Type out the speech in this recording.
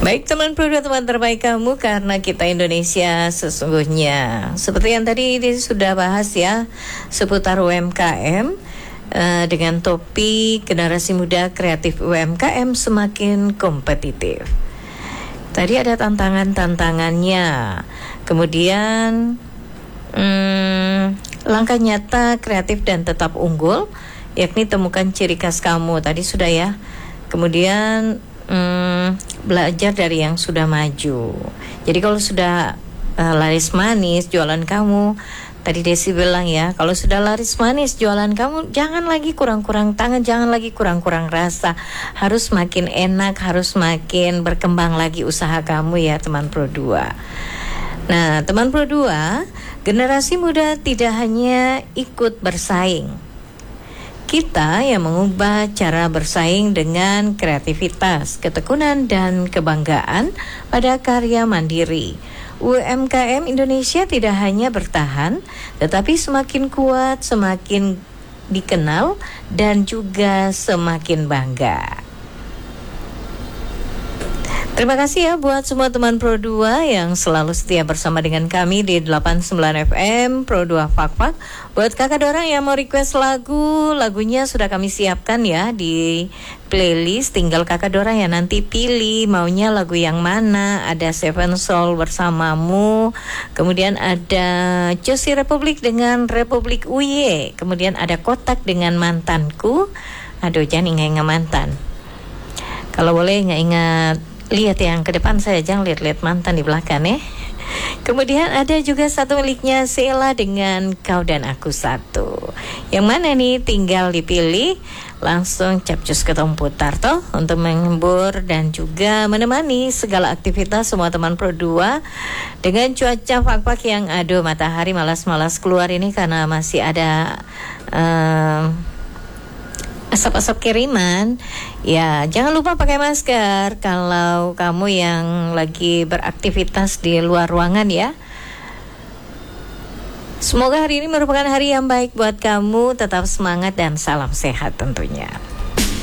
Baik teman Pro, teman terbaik kamu, karena kita Indonesia sesungguhnya. Seperti yang tadi sudah bahas ya, seputar UMKM dengan topik generasi muda kreatif UMKM semakin kompetitif. Tadi ada tantangannya, kemudian langkah nyata kreatif dan tetap unggul, yakni temukan ciri khas kamu. Tadi sudah ya. Kemudian belajar dari yang sudah maju. Jadi kalau sudah laris manis jualan kamu, tadi Desi bilang ya, kalau sudah laris manis jualan kamu, jangan lagi kurang-kurang tangan, jangan lagi kurang-kurang rasa. Harus makin enak, harus makin berkembang lagi usaha kamu ya teman Pro 2. Nah teman Pro 2, generasi muda tidak hanya ikut bersaing. Kita yang mengubah cara bersaing dengan kreativitas, ketekunan, dan kebanggaan pada karya mandiri. UMKM Indonesia tidak hanya bertahan, tetapi semakin kuat, semakin dikenal, dan juga semakin bangga. Terima kasih ya buat semua teman Pro 2 yang selalu setia bersama dengan kami di 89 FM Pro 2 Fak-Fak. Buat kakak dorang yang mau request lagu, lagunya sudah kami siapkan ya di playlist. Tinggal kakak dorang yang nanti pilih maunya lagu yang mana. Ada Seven Soul Bersamamu, kemudian ada Josi Republik dengan Republik Uye, kemudian ada Kotak dengan Mantanku. Aduh, jangan ingat mantan. Kalau boleh ingat lihat yang ke depan saya, jangan lihat mantan di belakang ya. Kemudian ada juga satu miliknya Sheila dengan Kau dan Aku Satu. Yang mana nih? Tinggal dipilih. Langsung capcus ke putar toh untuk menghibur dan juga menemani segala aktivitas semua teman Pro 2 dengan cuaca fak-fak yang aduh matahari malas-malas keluar ini karena masih ada asap-asap kiriman. Ya, jangan lupa pakai masker kalau kamu yang lagi beraktivitas di luar ruangan ya. Semoga hari ini merupakan hari yang baik buat kamu. Tetap semangat dan salam sehat tentunya.